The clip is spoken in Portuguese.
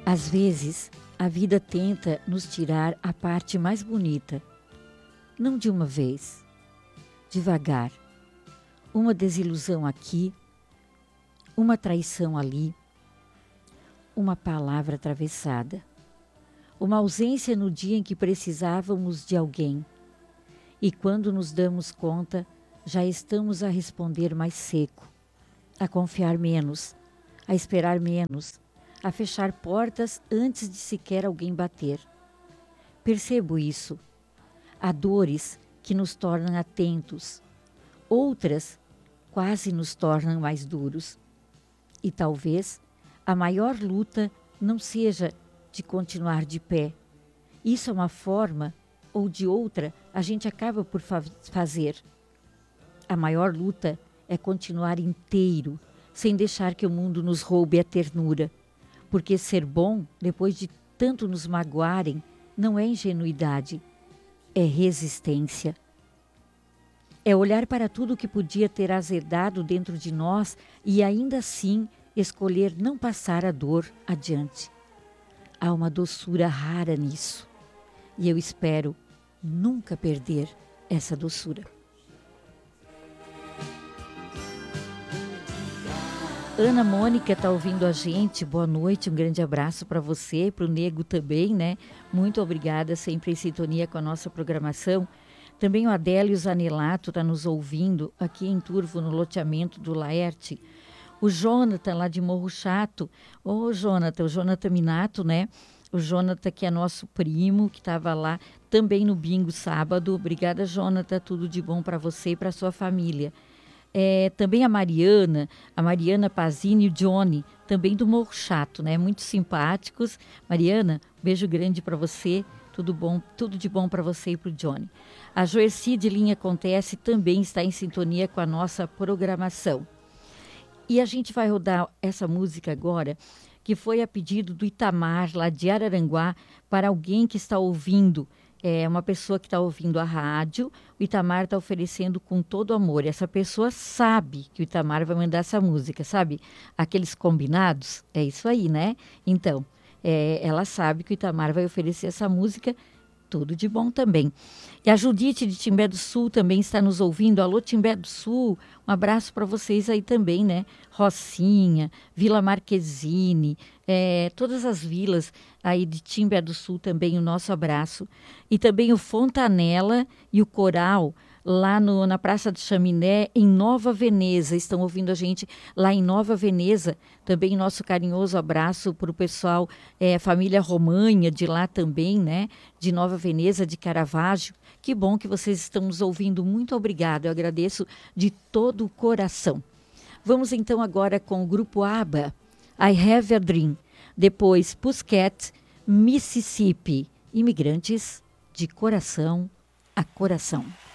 Às vezes, a vida tenta nos tirar a parte mais bonita. Não de uma vez, devagar. Uma desilusão aqui, uma traição ali, uma palavra atravessada, uma ausência no dia em que precisávamos de alguém. E quando nos damos conta, já estamos a responder mais seco, a confiar menos, a esperar menos, a fechar portas antes de sequer alguém bater. Percebo isso. Há dores que nos tornam atentos, outras quase nos tornam mais duros. E talvez a maior luta não seja de continuar de pé. Isso é uma forma ou de outra a gente acaba por fazer. A maior luta é continuar inteiro, sem deixar que o mundo nos roube a ternura. Porque ser bom, depois de tanto nos magoarem, não é ingenuidade, é resistência. É olhar para tudo que podia ter azedado dentro de nós e ainda assim escolher não passar a dor adiante. Há uma doçura rara nisso e eu espero nunca perder essa doçura. Ana Mônica está ouvindo a gente, boa noite, um grande abraço para você, para o Nego também, né? Muito obrigada, sempre em sintonia com a nossa programação. Também o Adélio Zanelato está nos ouvindo aqui em Turvo, no loteamento do Laerte. O Jonathan, lá de Morro Chato. Ô, Jonathan, o Jonathan Minato, né? O Jonathan, que é nosso primo, que estava lá também no bingo sábado. Obrigada, Jonathan, tudo de bom para você e para sua família. Também a Mariana Pazini e o Johnny, também do Morro Chato, né? Muito simpáticos. Mariana, beijo grande para você, tudo bom, tudo de bom para você e para o Johnny. A Joerci de Linha Acontece também está em sintonia com a nossa programação. E a gente vai rodar essa música agora, que foi a pedido do Itamar, lá de Araranguá, para alguém que está ouvindo. Uma pessoa que está ouvindo a rádio, o Itamar está oferecendo com todo amor. E essa pessoa sabe que o Itamar vai mandar essa música, sabe? Aqueles combinados, é isso aí, né? Então, ela sabe que o Itamar vai oferecer essa música, tudo de bom também. E a Judite de Timbé do Sul também está nos ouvindo. Alô, Timbé do Sul, um abraço para vocês aí também, né? Rocinha, Vila Marquezine, todas as vilas aí de Timbé do Sul também, o nosso abraço. E também o Fontanella e o Coral, lá na Praça do Chaminé, em Nova Veneza. Estão ouvindo a gente lá em Nova Veneza. Também nosso carinhoso abraço para o pessoal, família Romanha de lá também, né? De Nova Veneza, de Caravaggio. Que bom que vocês estão nos ouvindo. Muito obrigado. Eu agradeço de todo o coração. Vamos então agora com o grupo ABBA, I Have a Dream. Depois, Pussycat, Mississippi. Imigrantes de coração a coração.